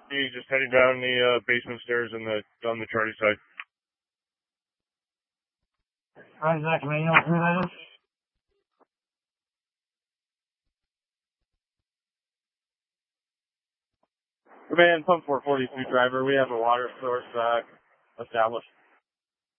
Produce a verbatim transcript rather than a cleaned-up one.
He's just heading down the uh, basement stairs in the on the Charlie side. Alright, Zach, man, you know who that is? Command, pump four forty-two driver. We have a water source uh, established.